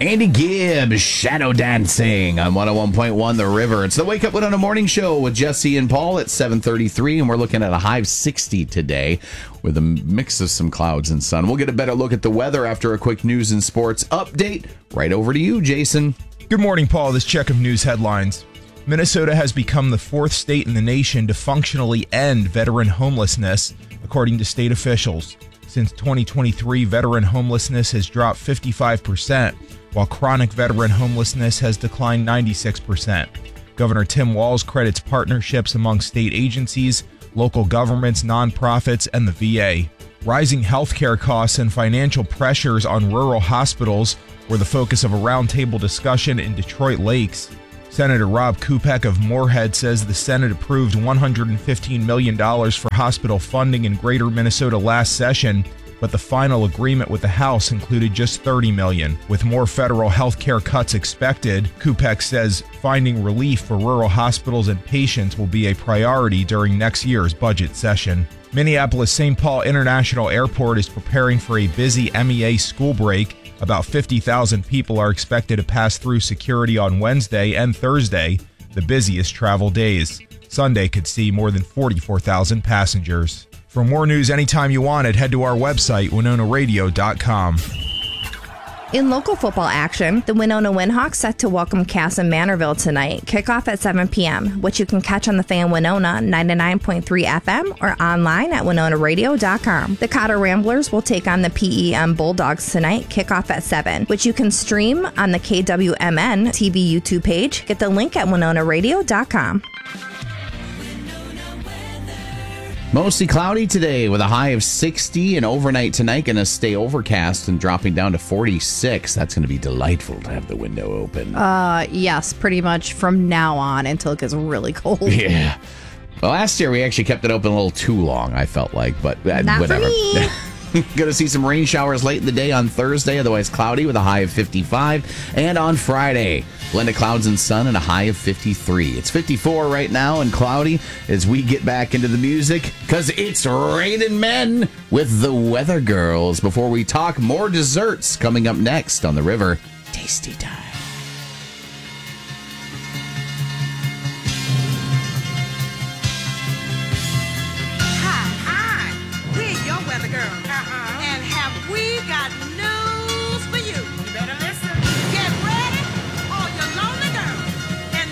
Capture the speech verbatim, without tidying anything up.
Andy Gibb, Shadow Dancing on one oh one point one The River. It's the Wake Up Winona Morning Show with Jesse and Paul at seven thirty-three, and we're looking at a high of sixty today with a mix of some clouds and sun. We'll get a better look at the weather after a quick news and sports update. Right over to you, Jason. Good morning, Paul. This check of news headlines. Minnesota has become the fourth state in the nation to functionally end veteran homelessness, according to state officials. Since twenty twenty-three, veteran homelessness has dropped fifty-five percent, while chronic veteran homelessness has declined ninety-six percent. Governor Tim Walz credits partnerships among state agencies, local governments, nonprofits, and the V A. Rising healthcare costs and financial pressures on rural hospitals were the focus of a roundtable discussion in Detroit Lakes. Senator Rob Kupek of Moorhead says the Senate approved one hundred fifteen million dollars for hospital funding in Greater Minnesota last session, but the final agreement with the House included just thirty million dollars. With more federal health care cuts expected, Kupek says finding relief for rural hospitals and patients will be a priority during next year's budget session. Minneapolis Saint Paul International Airport is preparing for a busy M E A school break. About fifty thousand people are expected to pass through security on Wednesday and Thursday, the busiest travel days. Sunday could see more than forty-four thousand passengers. For more news anytime you want it, head to our website, winona radio dot com. In local football action, the Winona Windhawks set to welcome Cass and Manorville tonight. Kickoff at seven p.m., which you can catch on the Fan Winona ninety-nine point three F M or online at winona radio dot com. The Cotter Ramblers will take on the P E M Bulldogs tonight. Kickoff at seven, which you can stream on the K W M N T V YouTube page. Get the link at winona radio dot com. Mostly cloudy today with a high of sixty, and overnight tonight going to stay overcast and dropping down to forty-six. That's going to be delightful to have the window open. Uh, yes, pretty much from now on until it gets really cold. Yeah. Well, last year we actually kept it open a little too long, I felt like, but uh, Not whatever. for me. Going to see some rain showers late in the day on Thursday, otherwise cloudy with a high of fifty-five. And on Friday, blend of clouds and sun and a high of fifty-three. It's fifty-four right now and cloudy as we get back into the music, because it's Raining Men with the Weather Girls. Before we talk more desserts coming up next on The River. Tasty time. Hi, hi. We're your weather girl. Uh-huh. And have we got